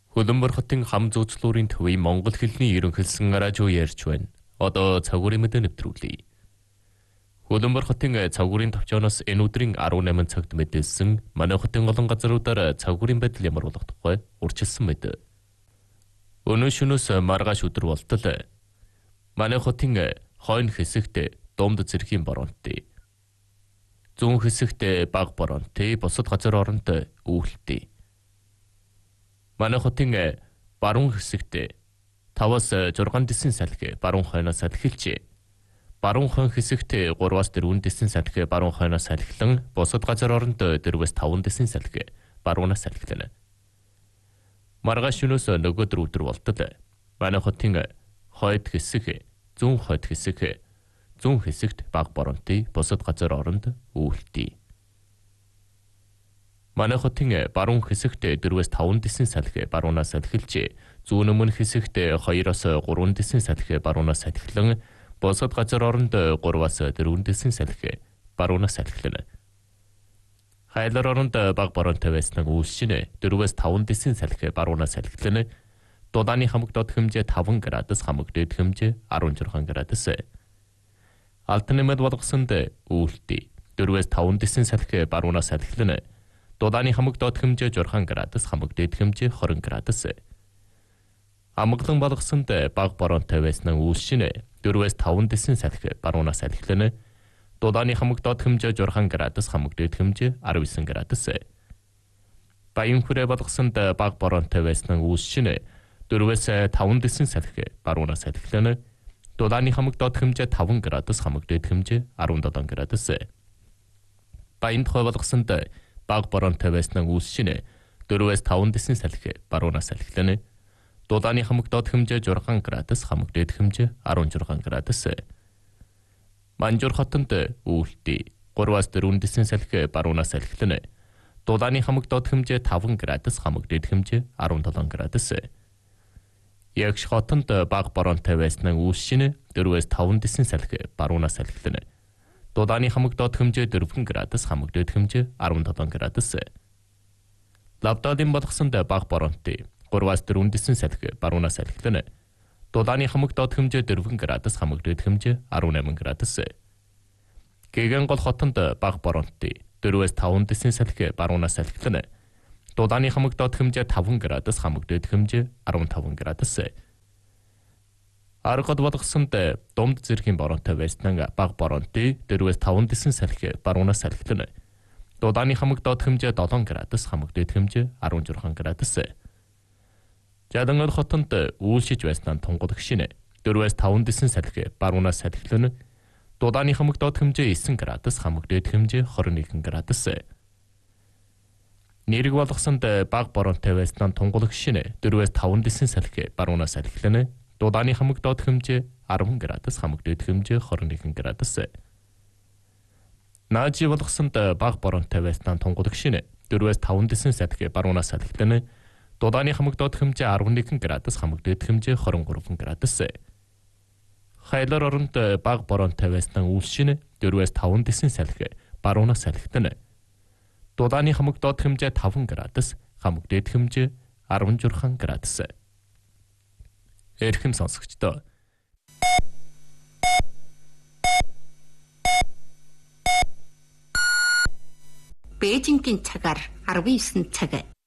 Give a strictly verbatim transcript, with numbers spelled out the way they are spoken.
Хөлбөмбөр хотын хам зуучлуурын төвийн монгол хэлний ерөнхийлсөн радио ярьж байна. Одоо цагуурын мэдээ нэвтрүүлье. Хөлбөмбөр хотын цагуурын төвчөөс энэ өдрийн арван найман цагт мэдээлсэн манай хотын олон газруудаар цагуурын байдал ямар болох тухай урьдчилсан мэд. Өнөө шөнөөс маргааш өдөр болтол манай хотын хойно хэсэгт дунд зэргийн боронтой, зүүн хэсэгт бага боронтой, бусад газар оронд үүлтэй. Манай хотын баруун хэсэгт таваас зургаан дэсэн салхи баруун хойноос салхилж, баруун хойно хэсэгт гураваас дөрвөн дэсэн салхи баруун хойноос салхилан, бусад газар оронд дөрвөөс таван дэсэн салхи баруунаас салхилна. Маргааш шөнөөс нөгөөдөр өдөр болтол манай хотын хойд хэсэг, зүүн хойд хэсэг, зүүн хэсэгт бага боронтой, бусад газар оронд үүлтэй. Манай хотын баруун хэсэгт дөрвөөс таван дэсэн салхи баруунаас салхилж, зүүн өмнө хэсэгт хоёроос гурван дэсэн салхи баруунаас салхилан, бусад газар оронд гураваас дөрвөн дэсэн салхи баруунаас салхилна. Хайлар оронд бага боронтой байсан үүсшин дөрвөөс таван дэсэн салхи баруунаас салхилна. Дудааны хамаг доод хэмжээ таван градус, хамаг дээд хэмжээ арван зургаан градус. Алтан нэмэд болгосонд үүлтэй дөрвөөс таван дэсэн салхи баруунаас салхилна. Дудааны хамаг доод хэмжээ зургаан градус, хамаг дээд хэмжээ хорин градус. Амглан болгосонд бага боронтой байсан үүсшин дөрвөөс таван дэсэн салхи баруунаас салхилна. Дудааны хамаг доод хэмжээ зургаан градус, хамаг дээд хэмжээ арван девять градус. Баян хүрээ болгосонд бага боронтой байсан үүсшин дөрвөөс таван дэсэн салхи баруунаас салхилна. Дудааны хамаг доод хэмжээ таван градус, хамаг дээд хэмжээ арван долоо градус. Баян тухай болгосонд бага боронтой байсан үүсшин дөрвөөс таван дэсэн салхи баруунаас салхилна. Дудааны хамаг доод хэмжээ зургаан градус, хамаг дээд хэмжээ арван зургаан градус. Манжуур хотод үүлтэй гураваас дөрвөн дэсэн салхи баруунаас салхилна. Дудааны хамаг доод хэмжээ таван градус, хамаг дээд хэмжээ арван долоо градус. Ягш хотод бага боронтой байсан үүсшин дөрвөөс таван дэсэн салхи баруунаас салхилна. Дудааны хамаг доод хэмжээ дөрвөн градус, хамаг дээд хэмжээ арван долоо градус. Лавдалын болгосонд бага боронтой гураваас дөрвөн дэсэн салхи баруунаас салхилна. Дудааны хамаг доод хэмжээ дөрвөн градус, хамаг дээд хэмжээ арван найман градус. Гэгэн гол хотод бага боронтой дөрвөөс таван дэсэн салхи баруунаас салхилна. Дудааны хамаг доод хэмжээ таван градус, хамаг дээд хэмжээ арван таван градус. Аргад болгосонд дунд зэргийн боронтой байсан бага боронтой дөрвөөс таван дэсэн салхи баруунаас салхилна. Дудааны хамаг доод хэмжээ долоон градус, хамаг дээд хэмжээ арван зургаан градус. Жадангал хотод үйлшиж байсан тунгалаг шин дөрвөөс таван дэсэн салхи баруунаас салхилна. Дудааны хамаг доод хэмжээ девять градус, хамаг дээд хэмжээ двадцать один градус. Нэрэг болгосонд бага боронтой байсан тунгалаг шин дөрвөөс таван дэсэн салхи баруунаас салхилна. Дудааны хамаг доод хэмжээ арван градус, хамаг дээд хэмжээ двадцать один градус. Наажи болгосонд бага боронтой байсан тунгалаг шин дөрвөөс таван дэсэн салхи баруунаас салхилна. Дудааны хамаг доод хэмжээ арван нэг градус, хамаг дээд хэмжээ двадцать три градус. Хайлар оронд бага боронтой байсан үйлшин дөрвөөс таван дэсэн салхи баруунаас салхилна. Дудааны хамаг доод хэмжээ таван градус, хамаг дээд хэмжээ арван зургаан градус. Эрхэм сонсогчдоо. Бээжингийн цагаар арван девять цаг.